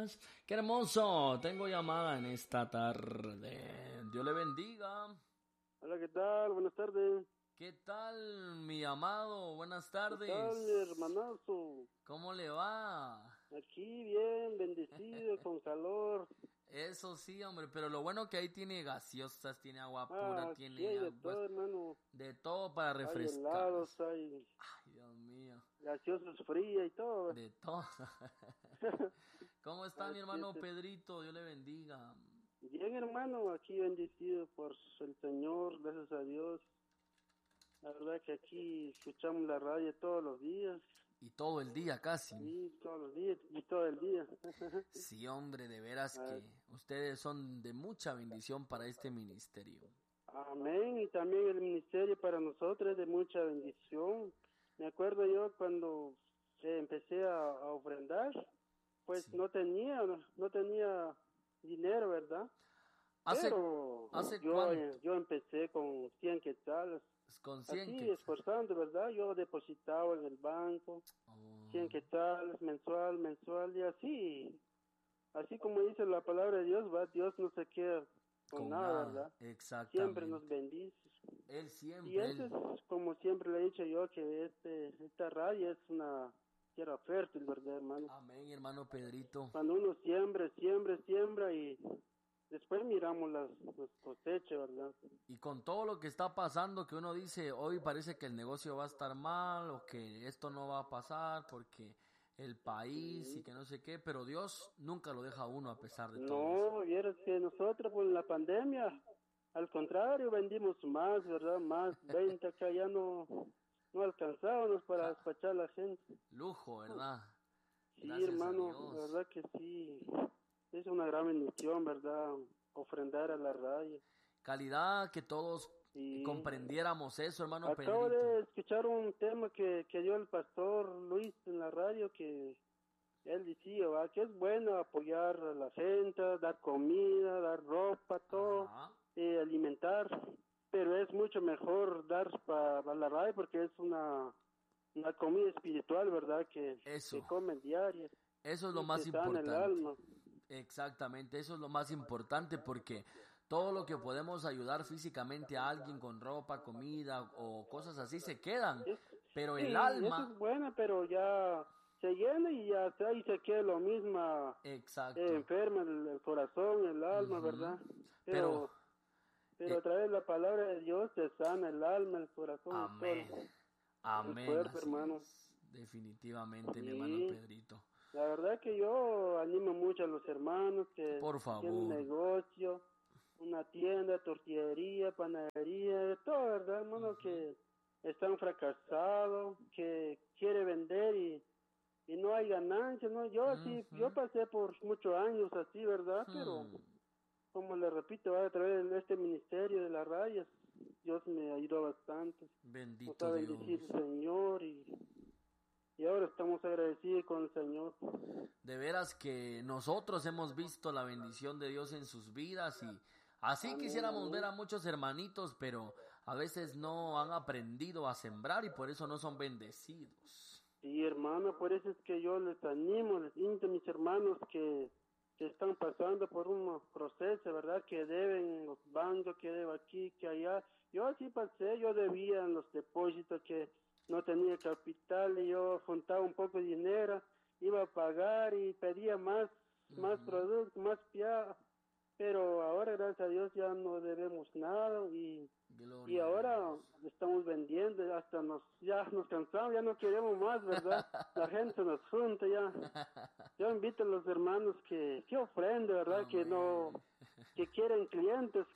días. Qué hermoso. Tengo llamada en esta tarde. Dios le bendiga. Hola, ¿qué tal? Buenas tardes. ¿Qué tal, mi amado? Buenas ¿Qué tal, mi tardes. hermanazo? ¿Cómo le va? Aquí bien, bendecido, con calor. Eso sí, hombre, pero lo bueno que ahí tiene gaseosas, tiene agua pura, Aquí tiene hay de aguas, todo, hermano. de todo para Hay refrescar. helados, hay Ay, Dios mío, gaseosas frías y todo. de todo. ¿Cómo está mi Así es. hermano Pedrito? Dios le bendiga. Bien, hermano, aquí bendecido por el Señor, gracias a Dios. La verdad que aquí escuchamos la radio todos los días. Y todo el día casi. Sí, todos los días y todo el día. Sí, hombre, de veras Ah, que ustedes son de mucha bendición para este ministerio. Amén, y también el ministerio para nosotros es de mucha bendición. Me acuerdo yo cuando empecé a ofrendar, pues Sí. no tenía dinero, ¿verdad? ¿Hace, Pero hace yo, cuánto? yo empecé con 100 quetzales, Con 100 así quetzales. esforzando, ¿verdad? Yo depositaba en el banco Oh, 100 quetzales mensual, y así como dice la palabra de Dios, va, Dios no se queda con con nada, nada, ¿verdad? Siempre nos exactamente. bendice. Él Y siempre, eso es, él. como siempre le he dicho yo, que esta radio es una tierra fértil, ¿verdad, hermano? Amén, hermano Pedrito. Cuando uno siembra y después miramos las cosechas, ¿verdad? Y con todo lo que está pasando, que uno dice, hoy parece que el negocio va a estar mal o que esto no va a pasar porque el país y Sí. que no sé qué, pero Dios nunca lo deja a uno a pesar de todo eso. No, vieras que nosotros por la pandemia, al contrario, vendimos más, ¿verdad? Más venta que ya no alcanzábamos para Ja, despachar a la gente. lujo, ¿verdad? Sí, Gracias a hermano, la Dios. verdad que sí, es una gran bendición, ¿verdad? Ofrendar a la radio. Calidad que todos Sí, comprendiéramos eso, hermano acabo Pedrito. de escuchar un tema que dio el pastor Luis en la radio, que él decía, ¿va? Que es bueno apoyar a la gente, dar comida, dar ropa, todo, Ajá. alimentar, pero es mucho mejor dar para la radio porque es una comida espiritual, ¿verdad? Que Eso, comen diaria eso es lo y que más sana el importante. alma. Exactamente, eso es lo más importante porque todo lo que podemos ayudar físicamente a alguien con ropa, comida o cosas así se quedan, Es, pero el sí, eso es alma, bueno, pero ya se llena y ya ahí se queda lo mismo, exacto. enferma el corazón, el alma, Ujú. ¿verdad? Pero, Pero a eh, través de la palabra de Dios se sana el alma, el corazón y todo amén, el amén, cuerpo, así hermano. es, definitivamente, mi hermano Y Pedrito. la verdad que yo animo mucho a los hermanos que Por tienen un favor. negocio, una tienda, tortillería, panadería, de todo, ¿verdad, hermano? Ujú. Que están fracasados, que quiere vender y no hay ganancia, ¿no? Yo Ujú. pasé por muchos años así, ¿verdad? Pero como le repito, a través de este ministerio de las rayas, Dios me ayudó bastante. Nos ha Bendito bendecido el Dios. Señor y ahora estamos agradecidos con el Señor. De veras que nosotros hemos visto la bendición de Dios en sus vidas y así Amén, quisiéramos ver amén. a muchos hermanitos, pero a veces no han aprendido a sembrar y por eso no son bendecidos. Sí, hermano, por eso es que yo les animo, les invito a mis hermanos que están pasando por un proceso, ¿verdad? Que deben los bancos, que debo aquí, que allá. Yo así pasé, yo debía en los depósitos que no tenía capital y yo juntaba un poco de dinero, iba a pagar y pedía más Ujú. productos, más piedra, pero ahora gracias a Dios ya no debemos nada y Gloria a ahora Dios. estamos vendiendo, ya nos cansamos, ya no queremos más, ¿verdad? La gente nos junta ya. Yo invito a los hermanos que ofrenden, ¿verdad? Amén. Que quieren clientes,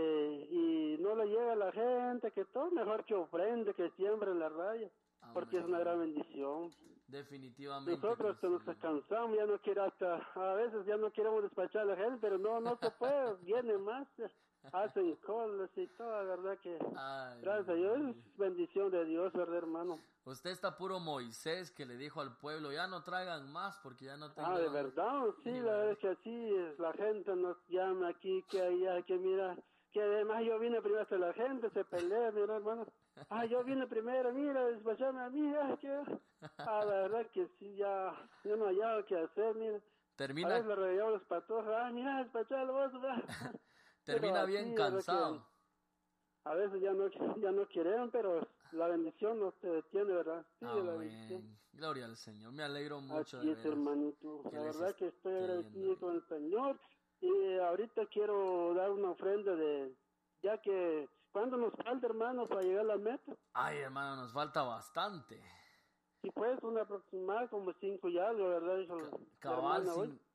y no le llega a la gente, que todo mejor que ofrende, que siembre en la raya, porque es una gran Amén. bendición. Definitivamente Nosotros que hasta nos sí. cansamos, ya no quiero a veces ya no queremos despachar a la gente, pero no se puede, viene más, hacen colas y todo, la verdad que, Ay, gracias a Dios Dios, mío. es bendición de Dios, ¿verdad, hermano? Usted está puro Moisés que le dijo al pueblo, ya no traigan más porque ya no tengo De dónde. verdad, sí, Y la verdad verdad. es que así es, la gente nos llama aquí, que allá, que mira, que además yo vine primero hasta la gente, se pelea, mira, hermano. Yo vine primero, mira, despacharme a mí, la verdad que sí, ya no hallaba qué hacer, mira. A veces le regañamos los patojos, mira, despachalo vos, termina bien cansado. A veces ya no quieren, pero la bendición no se detiene, ¿verdad? Sí, Amén. la bendición. Gloria al Señor. Me alegro mucho Así de es, veras. hermanito. La verdad que estoy agradecido yendo con el Señor. Y ahorita quiero dar una ofrenda ya que, ¿cuándo nos falta, hermano, para llegar a la meta? Ay, hermano, nos falta bastante. Sí, pues, una aproximada como 5 y algo, ¿verdad? Dijo Cabal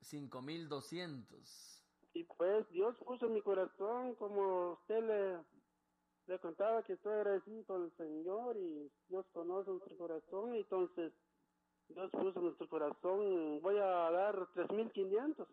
5,200. Y pues, Dios puso en mi corazón, como usted le contaba, que estoy agradecido con el Señor y Dios conoce nuestro corazón, y entonces Dios puso en nuestro corazón, voy a dar 3,500.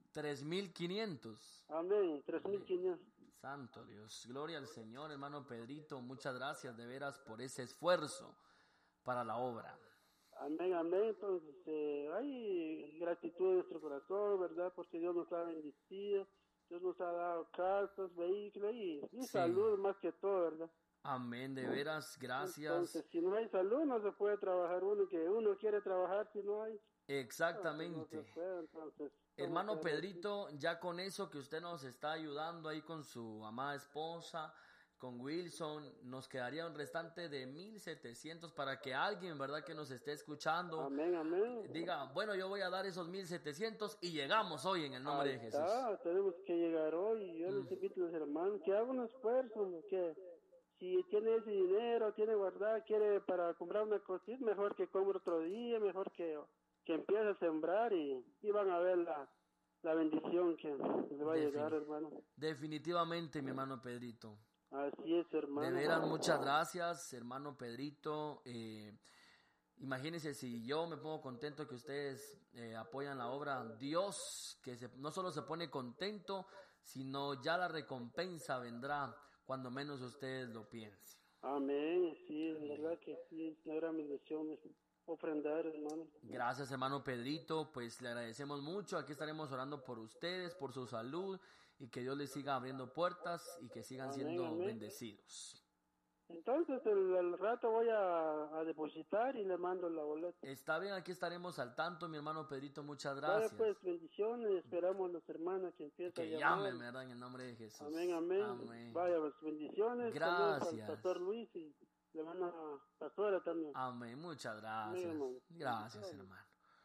3,500. Amén, 3,500. Santo Dios, gloria al Señor, hermano Pedrito, muchas gracias de veras por ese esfuerzo para la obra. Amén, amén. Entonces, hay gratitud en nuestro corazón, ¿verdad? Porque Dios nos ha bendecido, Dios nos ha dado casas, vehículos y sí, salud más que todo, ¿verdad? Amén, de veras, gracias. Entonces, si no hay salud, no se puede trabajar uno quiere trabajar si no hay. Exactamente. No se puede, entonces, hermano Pedrito, ya con eso que usted nos está ayudando ahí con su amada esposa, con Wilson, nos quedaría un restante de 1,700 para que alguien, ¿verdad?, que nos esté escuchando, amén, amén, diga, bueno, yo voy a dar esos 1,700 y llegamos hoy en el nombre de Jesús. Tenemos que llegar hoy. Yo les invito a los hermanos que hagan un esfuerzo, que si tiene ese dinero, tiene guardado, quiere para comprar una cosita, mejor que compre otro día, mejor que empiece a sembrar y van a ver la bendición que le va a llegar, hermano. Definitivamente, mi hermano Pedrito. Así es, hermano. De veras, muchas gracias, hermano Pedrito. Imagínense si yo me pongo contento que ustedes apoyan la obra, Dios que no solo se pone contento, sino ya la recompensa vendrá cuando menos ustedes lo piensen. Amén, sí, es verdad que sí, es una gran bendición ofrendar, hermano. Gracias, hermano Pedrito, pues le agradecemos mucho, aquí estaremos orando por ustedes, por su salud, y que Dios les siga abriendo puertas y que sigan siendo bendecidos. Entonces el rato voy a depositar y le mando la boleta. Está bien, aquí estaremos al tanto, mi hermano Pedrito, muchas gracias. Vaya pues, bendiciones, esperamos los hermanos que empiecen a llamar. Que llamen, ¿verdad? En el nombre de Jesús. Amén, amén. Amén. Vaya pues, bendiciones. Gracias. Al pastor Luis y le van a pastora también. Amén, muchas gracias. Amén, gracias, hermano.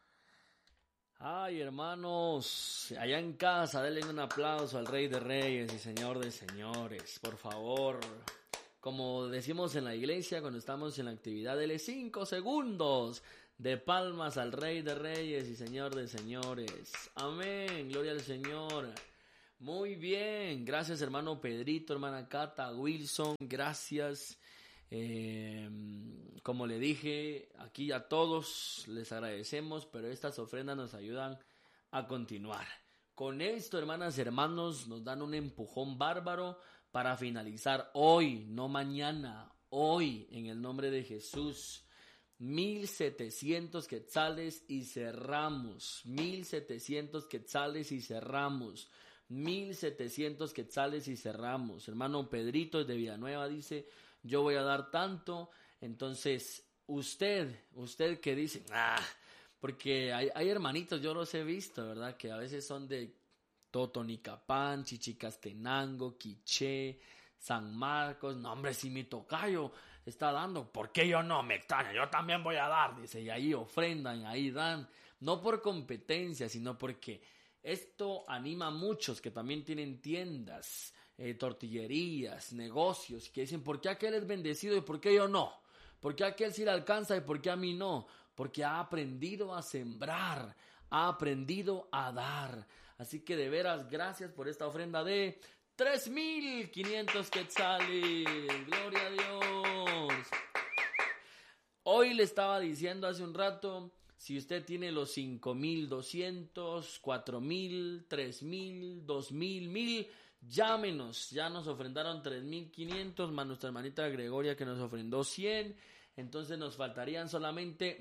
Ay, hermanos, allá en casa, denle un aplauso al Rey de Reyes y Señor de Señores, por favor. Como decimos en la iglesia cuando estamos en la actividad, denle 5 segundos de palmas al Rey de Reyes y Señor de Señores. Amén, gloria al Señor. Muy bien, gracias hermano Pedrito, hermana Cata, Wilson, gracias. Como le dije, aquí a todos les agradecemos, pero estas ofrendas nos ayudan a continuar. Con esto, hermanas y hermanos, nos dan un empujón bárbaro para finalizar hoy, no mañana, hoy, en el nombre de Jesús. 1,700 quetzales y cerramos. 1,700 quetzales y cerramos. 1,700 quetzales y cerramos. Hermano Pedrito de Villanueva dice: yo voy a dar tanto. Entonces, usted que dice, porque hay hermanitos, yo los he visto, ¿verdad? Que a veces son de Totonicapán, Chichicastenango, Quiché, San Marcos. No, hombre, si mi tocayo está dando, ¿por qué yo no? Me extraña, yo también voy a dar, dice, y ahí ofrendan, ahí dan. No por competencia, sino porque esto anima a muchos que también tienen tiendas, tortillerías, negocios, que dicen, ¿por qué aquel es bendecido y por qué yo no? ¿Por qué aquel sí le alcanza y por qué a mí no? Porque ha aprendido a sembrar, ha aprendido a dar. Así que de veras, gracias por esta ofrenda de 3,500 quetzales. ¡Gloria a Dios! Hoy le estaba diciendo hace un rato, si usted tiene los 5,200, 4,000, 3,000, 2,000, 1,000, llámenos. Ya nos ofrendaron 3,500 más nuestra hermanita Gregoria que nos ofrendó 100. Entonces nos faltarían solamente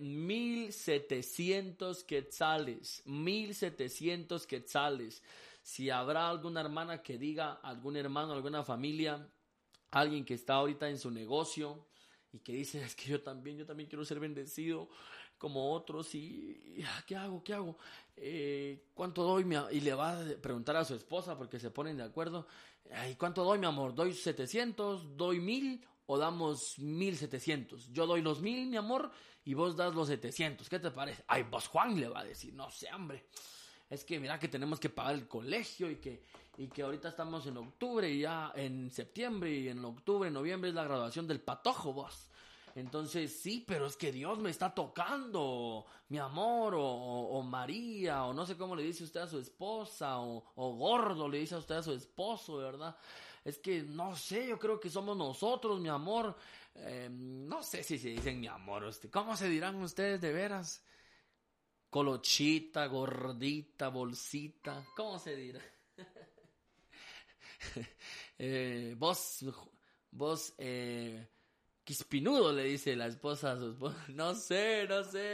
1,700 quetzales. 1,700 quetzales. Si habrá alguna hermana que diga, algún hermano, alguna familia, alguien que está ahorita en su negocio y que dice, es que yo también quiero ser bendecido, como otros y ¿qué hago? ¿Cuánto doy? Y le va a preguntar a su esposa porque se ponen de acuerdo. Ay, ¿cuánto doy, mi amor? ¿Doy 700? ¿Doy 1000? ¿O damos 1700? Yo doy los 1000, mi amor, y vos das los 700. ¿Qué te parece? Ay, vos, Juan, le va a decir. No sé, hombre. Es que mira que tenemos que pagar el colegio y que ahorita estamos en octubre y ya en septiembre y en octubre, noviembre es la graduación del patojo, vos. Entonces, sí, pero es que Dios me está tocando, mi amor, o María, o no sé cómo le dice usted a su esposa, o gordo le dice a usted a su esposo, ¿verdad? Es que, no sé, yo creo que somos nosotros, mi amor. No sé si se dicen mi amor, ¿cómo se dirán ustedes de veras? Colochita, gordita, bolsita, ¿cómo se dirá? Vos, quispinudo, le dice la esposa a su esposo. No sé.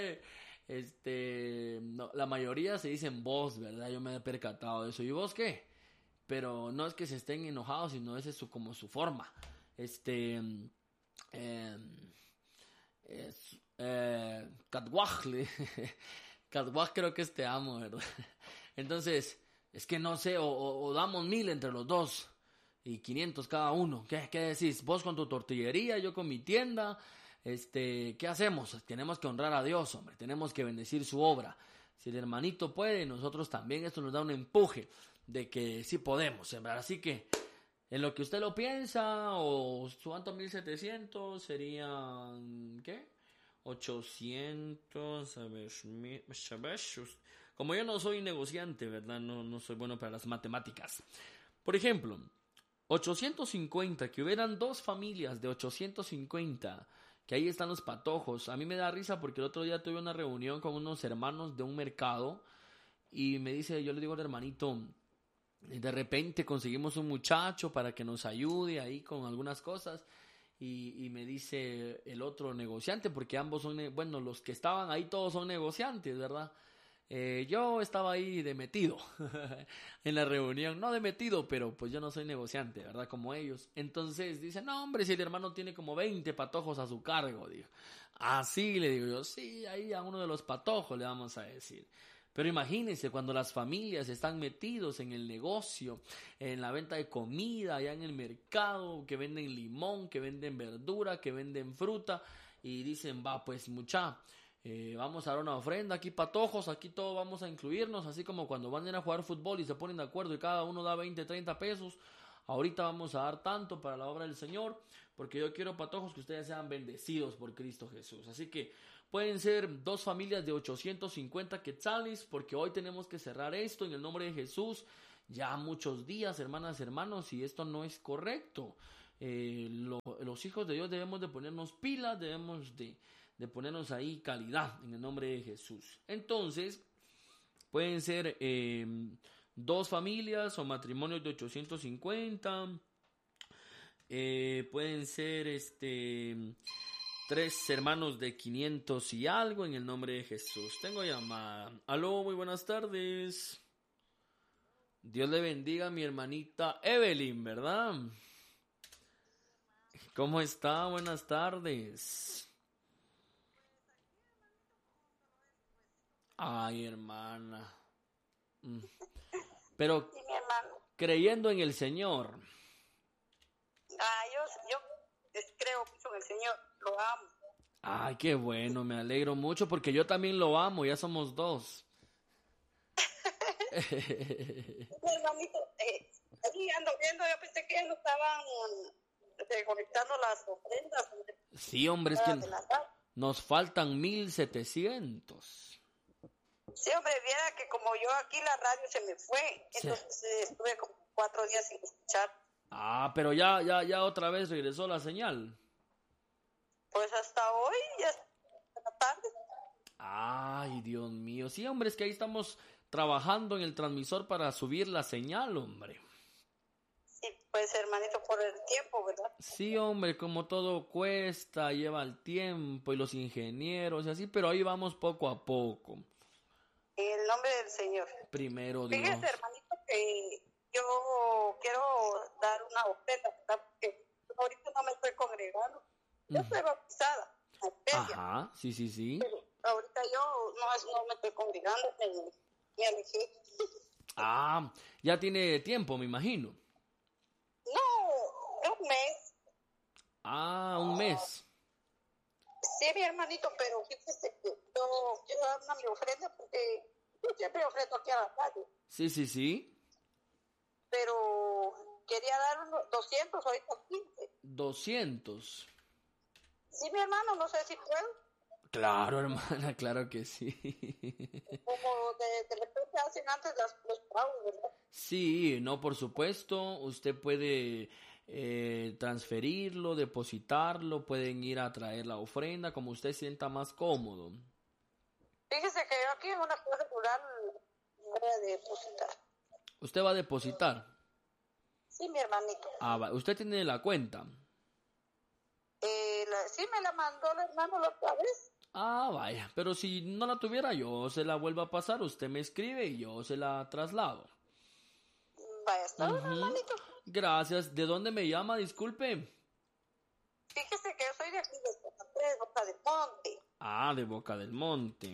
No, la mayoría se dicen vos, ¿verdad? Yo me he percatado de eso. ¿Y vos qué? Pero no es que se estén enojados, sino esa es como su forma. Catwaj, Catwaj creo que es te amo, ¿verdad? Entonces, es que no sé, o damos 1000 entre los dos y 500 cada uno. ¿Qué decís? Vos con tu tortillería, yo con mi tienda. ¿Qué hacemos? Tenemos que honrar a Dios, hombre. Tenemos que bendecir su obra. Si el hermanito puede, nosotros también. Esto nos da un empuje de que sí podemos sembrar. Así que, en lo que usted lo piensa, o cuánto 1700 serían, ¿qué? 800, a ver, como yo no soy negociante, ¿verdad? No soy bueno para las matemáticas. Por ejemplo, 850, que hubieran dos familias de 850, que ahí están los patojos. A mí me da risa porque el otro día tuve una reunión con unos hermanos de un mercado y me dice, yo le digo al hermanito, de repente conseguimos un muchacho para que nos ayude ahí con algunas cosas. Y me dice el otro negociante, porque ambos son, bueno, los que estaban ahí todos son negociantes, ¿verdad? Yo estaba ahí de metido en la reunión, no de metido, pero pues yo no soy negociante, ¿verdad? Como ellos. Entonces dice, no hombre, si el hermano tiene como 20 patojos a su cargo, dijo. Así le digo yo, sí, ahí a uno de los patojos le vamos a decir. Pero imagínense cuando las familias están metidos en el negocio, en la venta de comida, allá en el mercado, que venden limón, que venden verdura, que venden fruta, y dicen, va, pues mucha, vamos a dar una ofrenda, aquí patojos, aquí todos vamos a incluirnos, así como cuando van a ir a jugar fútbol y se ponen de acuerdo y cada uno da 20, 30 pesos, ahorita vamos a dar tanto para la obra del Señor, porque yo quiero, patojos, que ustedes sean bendecidos por Cristo Jesús. Así que pueden ser dos familias de 850 quetzales, porque hoy tenemos que cerrar esto en el nombre de Jesús. Ya muchos días, hermanas, hermanos, y esto no es correcto. Los hijos de Dios debemos de ponernos pilas, debemos de ponernos ahí calidad en el nombre de Jesús. Entonces, pueden ser dos familias o matrimonios de 850. Pueden ser 3 hermanos de 500 y algo en el nombre de Jesús. Tengo llamada. Aló, muy buenas tardes. Dios le bendiga a mi hermanita Evelyn, ¿verdad? ¿Cómo está? Buenas tardes. Ay, hermana. Pero Sí, mi hermano. creyendo en el Señor. Yo creo mucho en el Señor, lo amo. Ay, qué bueno, me alegro mucho porque yo también lo amo, ya somos dos. Mi hermanito, ahí ando viendo, yo pensé que ya no estaban recolectando las ofrendas. Sí, hombre, es que nos faltan 1700. Sí, hombre, viera que como yo aquí la radio se me fue, entonces estuve como 4 días sin escuchar. Ah, pero ya otra vez regresó la señal. Pues hasta hoy, ya hasta tarde. Ay, Dios mío. Sí, hombre, es que ahí estamos trabajando en el transmisor para subir la señal, hombre. Sí, pues hermanito, por el tiempo, ¿verdad? Sí, hombre, como todo cuesta, lleva el tiempo y los ingenieros y así, pero ahí vamos poco a poco. En el nombre del Señor. Primero Dios. Fíjese, hermanito, que yo quiero dar una ofrenda, ¿verdad? Porque ahorita no me estoy congregando. Yo estoy bautizada. Ajá, sí. Pero ahorita yo no me estoy congregando, me alejé. Ah, ya tiene tiempo, me imagino. No, un mes. Ah, un mes. Sí, mi hermanito, pero fíjese que yo quiero dar una mi ofrenda porque yo siempre ofrendo aquí a la radio. Sí, sí, sí. Pero quería dar unos 200, ahorita 15. 200. Sí, mi hermano, no sé si puedo. Claro, hermana, claro que sí. Como de repente hacen antes los pagos, ¿verdad? Sí, no, por supuesto. Usted puede transferirlo, depositarlo, pueden ir a traer la ofrenda como usted sienta más cómodo. Fíjese que yo aquí en una casa rural voy a depositar. ¿Usted va a depositar? Sí, mi hermanito. Ah, ¿usted tiene la cuenta? Sí, me la mandó el hermano la otra vez. Ah, vaya, pero si no la tuviera yo se la vuelvo a pasar, usted me escribe y yo se la traslado. Vaya, está bien, hermanito. Gracias. ¿De dónde me llama? Disculpe. Fíjese que yo soy de aquí de San Andrés, Boca del Monte. Ah, de Boca del Monte.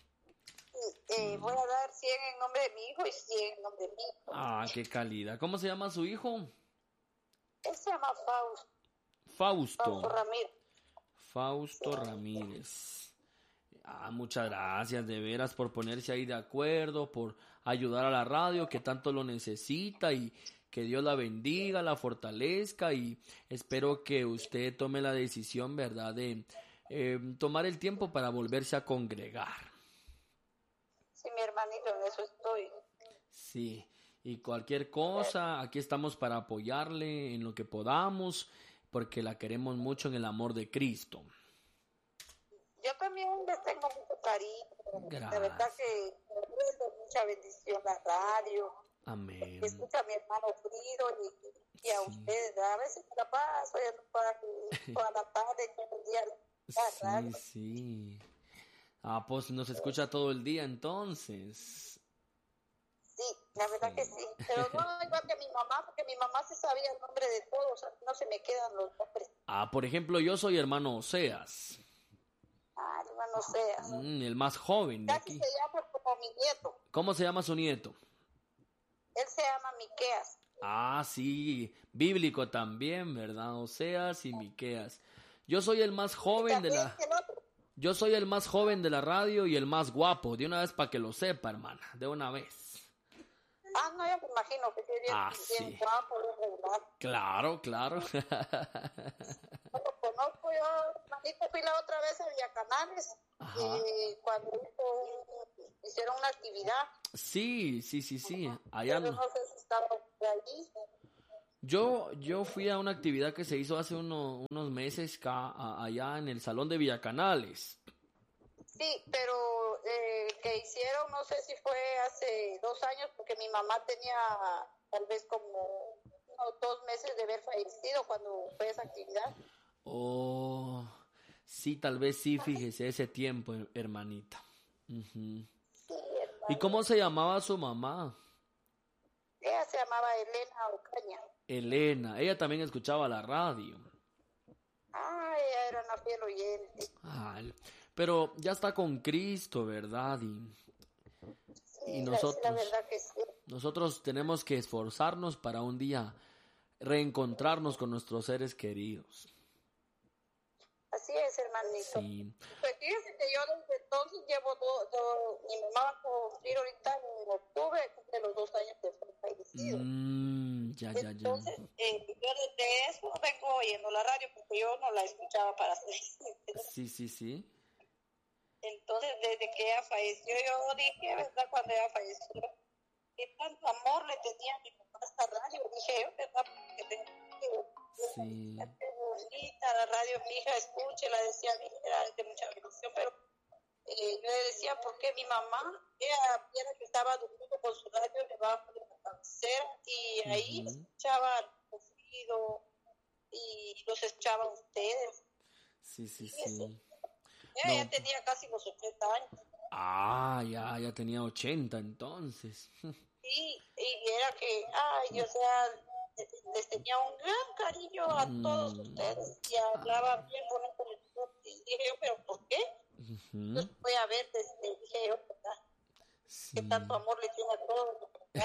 Voy a dar 100 en nombre de mi hijo y 100 en nombre de mi hijo. Ah, qué calidad. ¿Cómo se llama su hijo? Él se llama Fausto Fausto. Ramírez. Fausto Ramírez. Ah, muchas gracias de veras por ponerse ahí de acuerdo, por ayudar a la radio que tanto lo necesita y que Dios la bendiga, la fortalezca y espero que usted tome la decisión, ¿verdad?, de tomar el tiempo para volverse a congregar. Sí, mi hermanito, en eso estoy. Sí, y cualquier cosa, aquí estamos para apoyarle en lo que podamos, porque la queremos mucho en el amor de Cristo. Yo también les tengo mucho cariño. Gracias. De verdad que me da mucha bendición la radio. Amén. Que escucha a mi hermano Frido y a ustedes. A veces me la paso, ya no puedo toda la tarde, todo el día. Sí, sí. Ah, pues nos escucha todo el día entonces. Sí, la verdad que sí. Pero no igual que mi mamá, porque mi mamá se sabía el nombre de todos, o sea, no se me quedan los nombres. Ah, por ejemplo, yo soy hermano Oseas. Ah, hermano Seas. El más joven de Casi aquí. se llama como mi nieto. ¿Cómo se llama su nieto? Él se llama Miqueas. Ah, sí, bíblico también, ¿verdad? Oseas y Miqueas. Yo soy el más joven de la... Yo soy el más joven de la radio y el más guapo. De una vez para que lo sepa, hermana. De una vez. Ah, no, yo me imagino que sí, bien guapo, bien regular. Claro, claro. No lo conozco yo, hermanito, fui la otra vez a Villacanales cuando hicieron una actividad. Sí. Allá no sé si estaba por allí. Yo fui a una actividad que se hizo hace unos meses allá en el Salón de Villacanales. Sí, pero que hicieron, no sé si fue hace 2 años, porque mi mamá tenía tal vez como 2 meses de haber fallecido cuando fue esa actividad. Oh, sí, tal vez sí, fíjese, ese tiempo, hermanita. Sí, ¿Y cómo se llamaba su mamá? Ella se llamaba Elena Ocaña. Elena, ella también escuchaba la radio. Ah, ella era una fiel oyente. Pero ya está con Cristo, ¿verdad? Y nosotros, la verdad que sí. Nosotros tenemos que esforzarnos para un día reencontrarnos con nuestros seres queridos. Así es, hermanito. Sí. Pues fíjese que yo desde entonces llevo mi mamá va a cumplir ahorita en octubre, cumple los 2 años de fallecido. Entonces, yo desde eso vengo oyendo la radio porque yo no la escuchaba para ser. Sí. Entonces, desde que ella falleció, yo dije, ¿verdad? Cuando ella falleció, qué tanto amor le tenía a mi mamá a esta radio. Dije, yo, ¿verdad? Porque sí. Qué bonita la radio, mi hija, escúchela, decía mi hija, era de mucha bendición, pero yo le decía, ¿por qué mi mamá? Ella viera que estaba durmiendo con su radio debajo de la cabecera y ahí escuchaba al sonido y los escuchaba a ustedes. Sí. Ella ya tenía casi los 80 años. Ah, ya tenía 80 entonces. Sí, y era que, o sea, les tenía un gran cariño a todos ustedes y hablaba bien bonito. Y dije yo, ¿pero por qué? Entonces voy a ver, dije yo, ¿verdad? Sí. Que tanto amor le tiene a todos.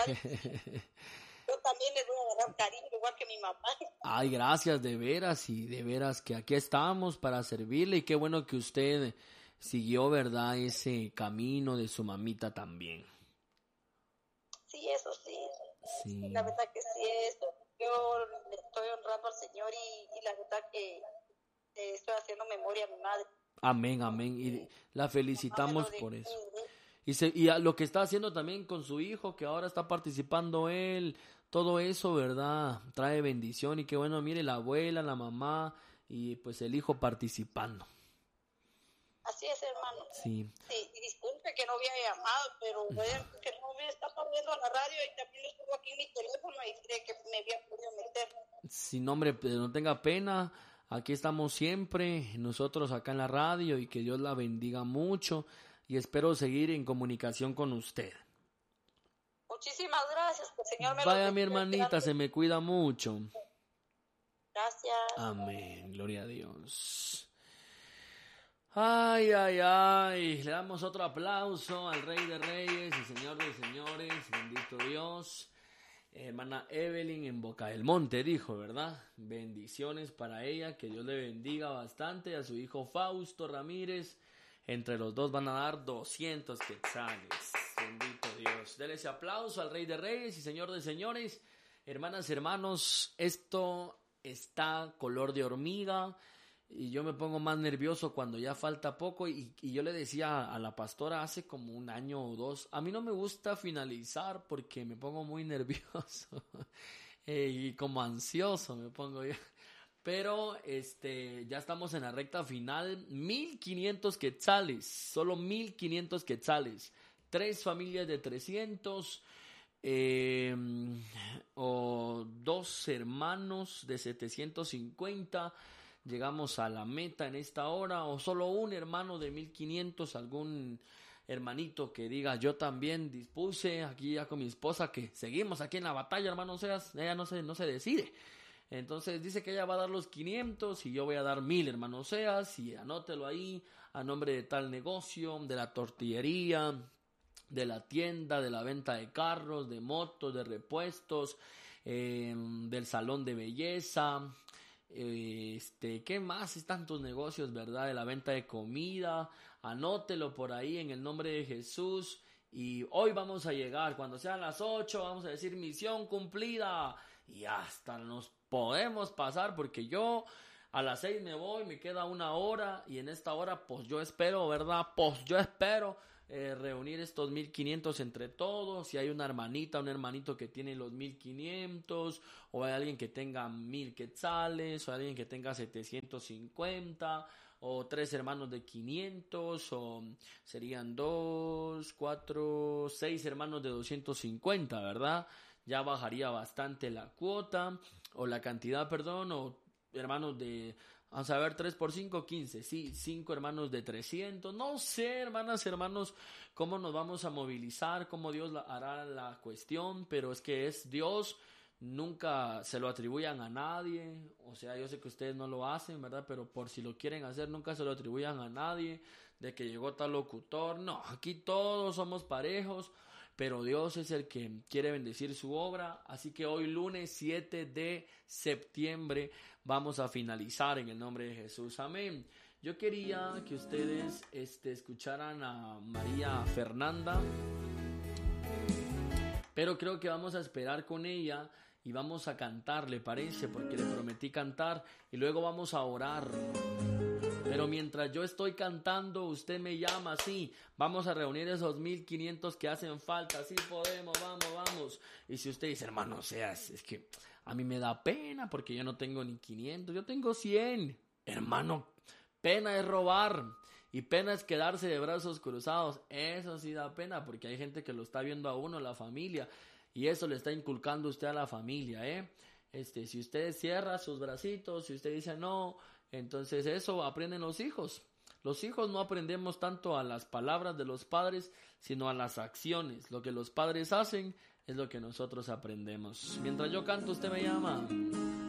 Yo también les voy a agarrar cariño, igual que mi mamá. Ay, gracias, de veras, y de veras que aquí estamos para servirle, y qué bueno que usted siguió, ¿verdad?, ese camino de su mamita también. Sí, eso sí. Sí. La verdad que sí, eso. Yo le estoy honrando al Señor y la verdad que estoy haciendo memoria a mi madre. Amén, amén, y la felicitamos por eso. Y a lo que está haciendo también con su hijo, que ahora está participando él, todo eso, ¿verdad?, trae bendición, y qué bueno, mire, la abuela, la mamá, y pues el hijo participando. Así es, hermano. Sí. Sí, y disculpe que no había llamado, pero que no me estaba viendo la radio y también estuvo aquí en mi teléfono y cree que me había podido meter. Sin hombre, no tenga pena, aquí estamos siempre, nosotros acá en la radio, y que Dios la bendiga mucho, y espero seguir en comunicación con usted. Muchísimas gracias, que el Señor me Vaya lo mi hermanita, se me cuida mucho. Gracias. Amén, gloria a Dios. Ay, ay, ay, le damos otro aplauso al Rey de Reyes y Señor de Señores, bendito Dios. Hermana Evelyn en Boca del Monte dijo, ¿verdad? Bendiciones para ella, que Dios le bendiga bastante. A su hijo Fausto Ramírez, entre los dos van a dar 200 quetzales. Bendito Dios. Dele ese aplauso al Rey de Reyes y Señor de Señores. Hermanas, hermanos, esto está color de hormiga. Y yo me pongo más nervioso cuando ya falta poco, y yo le decía a la pastora hace como un año o dos, a mí no me gusta finalizar porque me pongo muy nervioso y como ansioso me pongo yo, pero ya estamos en la recta final. 1,500 quetzales, solo 1,500 quetzales, 3 familias de 300 o 2 hermanos de 750. Llegamos a la meta en esta hora, o solo un hermano de 1,500, algún hermanito que diga, yo también dispuse aquí ya con mi esposa, que seguimos aquí en la batalla, hermano Seas, ella no se decide. Entonces dice que ella va a dar los 500 y yo voy a dar 1,000, hermano Seas, y anótelo ahí, a nombre de tal negocio, de la tortillería, de la tienda, de la venta de carros, de motos, de repuestos, del salón de belleza. ¿Qué más? Tantos negocios, ¿verdad? De la venta de comida. Anótelo por ahí en el nombre de Jesús. Y hoy vamos a llegar, cuando sean las 8, vamos a decir misión cumplida. Y hasta nos podemos pasar, porque yo a las 6 me voy, me queda 1 hora. Y en esta hora, pues yo espero, ¿verdad? Pues yo espero reunir estos 1,500 entre todos. Si hay una hermanita, un hermanito que tiene los 1,500, o hay alguien que tenga 1,000 quetzales, o alguien que tenga 750, o 3 hermanos de 500, o serían 2, 4, 6 hermanos de 250, ¿verdad? Ya bajaría bastante la cuota, o la cantidad, perdón, o hermanos de... Vamos a ver, 3 por 5, 15. Sí, 5 hermanos de 300. No sé, hermanas, hermanos, cómo nos vamos a movilizar, cómo Dios hará la cuestión, pero es que es Dios. Nunca se lo atribuyan a nadie. O sea, yo sé que ustedes no lo hacen, ¿verdad? Pero por si lo quieren hacer, nunca se lo atribuyan a nadie. De que llegó tal locutor. No, aquí todos somos parejos. Pero Dios es el que quiere bendecir su obra. Así que hoy lunes 7 de septiembre vamos a finalizar en el nombre de Jesús. Amén. Yo quería que ustedes escucharan a María Fernanda, pero creo que vamos a esperar con ella y vamos a cantar, ¿le parece? Porque le prometí cantar y luego vamos a orar. Pero mientras yo estoy cantando, usted me llama, sí, vamos a reunir esos 1,500 que hacen falta, sí podemos, vamos. Y si usted dice, hermano, es que a mí me da pena porque yo no tengo ni 500, yo tengo 100. Hermano, pena es robar y pena es quedarse de brazos cruzados. Eso sí da pena, porque hay gente que lo está viendo a uno, la familia, y eso le está inculcando usted a la familia, si usted cierra sus bracitos, si usted dice no, entonces eso aprenden los hijos. Los hijos no aprendemos tanto a las palabras de los padres, sino a las acciones. Lo que los padres hacen es lo que nosotros aprendemos. Mientras yo canto, usted me llama.